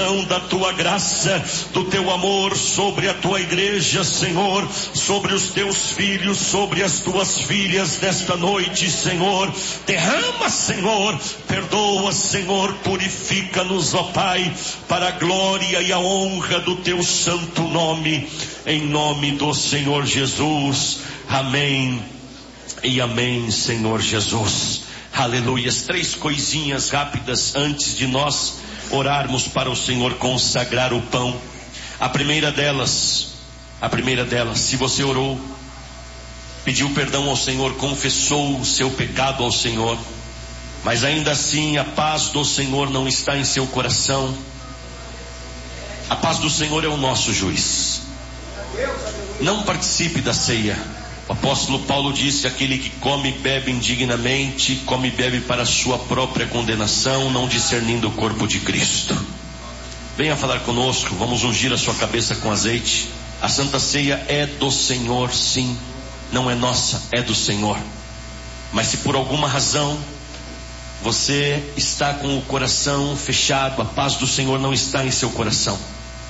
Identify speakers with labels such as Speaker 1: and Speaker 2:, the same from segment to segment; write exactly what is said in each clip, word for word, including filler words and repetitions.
Speaker 1: porção da tua graça, do teu amor sobre a tua igreja, Senhor, sobre os teus filhos, sobre as tuas filhas nesta noite, Senhor. Derrama, Senhor, perdoa, Senhor, purifica-nos, ó Pai, para a glória e a honra do teu santo nome, em nome do Senhor Jesus. Amém e amém, Senhor Jesus. Aleluia. Três coisinhas rápidas antes de nós orarmos para o Senhor consagrar o pão. A primeira delas, a primeira delas, se você orou, pediu perdão ao Senhor, confessou o seu pecado ao Senhor, mas ainda assim a paz do Senhor não está em seu coração, a paz do Senhor é o nosso juiz. Não participe da ceia. O apóstolo Paulo disse: aquele que come e bebe indignamente, come e bebe para a sua própria condenação, não discernindo o corpo de Cristo. Venha falar conosco, vamos ungir a sua cabeça com azeite. A Santa Ceia é do Senhor, sim, não é nossa, é do Senhor. Mas se por alguma razão você está com o coração fechado, a paz do Senhor não está em seu coração,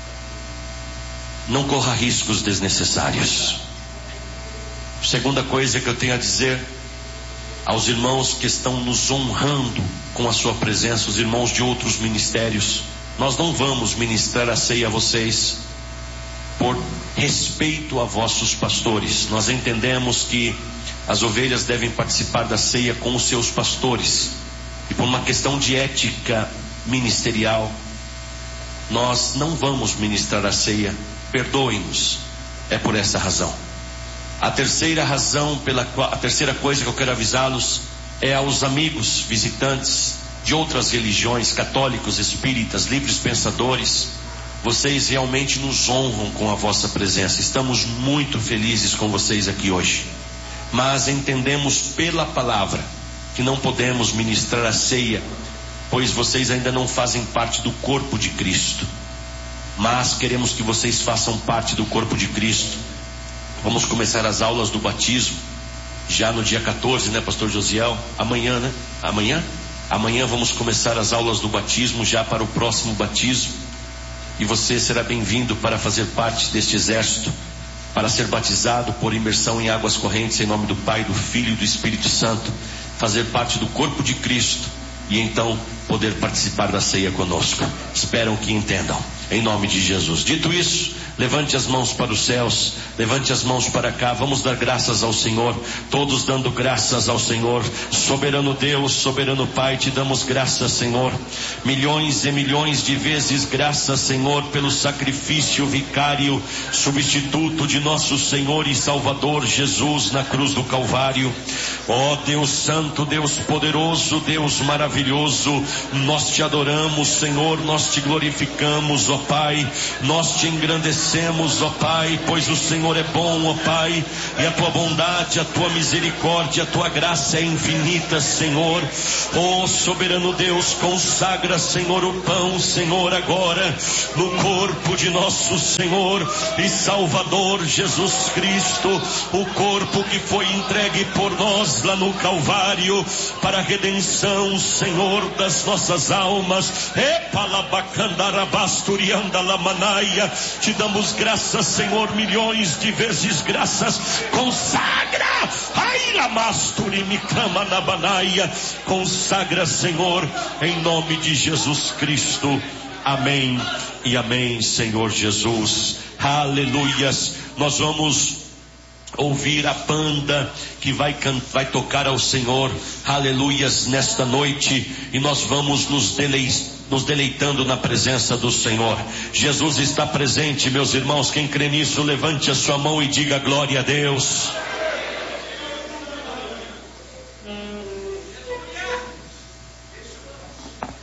Speaker 1: não corra riscos desnecessários. Segunda coisa que eu tenho a dizer aos irmãos que estão nos honrando com a sua presença, os irmãos de outros ministérios: nós não vamos ministrar a ceia a vocês por respeito a vossos pastores. Nós entendemos que as ovelhas devem participar da ceia com os seus pastores, e por uma questão de ética ministerial, nós não vamos ministrar a ceia. Perdoem-nos, é por essa razão. A terceira razão, pela qual, a terceira coisa que eu quero avisá-los é aos amigos visitantes de outras religiões, católicos, espíritas, livres pensadores. Vocês realmente nos honram com a vossa presença. Estamos muito felizes com vocês aqui hoje, mas entendemos pela palavra que não podemos ministrar a ceia, pois vocês ainda não fazem parte do corpo de Cristo. Mas queremos que vocês façam parte do corpo de Cristo. Vamos começar as aulas do batismo já no dia quatorze, né, pastor Josiel? Amanhã, né? Amanhã? Amanhã vamos começar as aulas do batismo já para o próximo batismo. E você será bem-vindo para fazer parte deste exército, para ser batizado por imersão em águas correntes, em nome do Pai, do Filho e do Espírito Santo, fazer parte do corpo de Cristo e então poder participar da ceia conosco. Espero que entendam, em nome de Jesus. Dito isso, levante as mãos para os céus, levante as mãos para cá, vamos dar graças ao Senhor, todos dando graças ao Senhor. Soberano Deus, soberano Pai, te damos graças, Senhor, milhões e milhões de vezes graças, Senhor, pelo sacrifício vicário, substituto de nosso Senhor e Salvador Jesus na cruz do Calvário. Ó Deus Santo, Deus poderoso, Deus maravilhoso, nós te adoramos, Senhor, nós te glorificamos, ó Pai, nós te engrandecemos, ó Pai, pois o Senhor é bom, ó Pai, e a tua bondade, a tua misericórdia, a tua graça é infinita, Senhor. Ó soberano Deus, consagra, Senhor, o pão, Senhor, agora no corpo de nosso Senhor e Salvador Jesus Cristo, o corpo que foi entregue por nós lá no Calvário para a redenção, Senhor, das nossas almas. Te damos graças, Senhor, milhões de vezes graças. Consagra, consagra, Senhor, em nome de Jesus Cristo. Amém e amém, Senhor Jesus. Aleluias. Nós vamos ouvir a banda que vai, can- vai tocar ao Senhor, aleluias, nesta noite, e nós vamos nos, delei- nos deleitando na presença do Senhor. Jesus está presente, meus irmãos. Quem crê nisso, levante a sua mão e diga glória a Deus.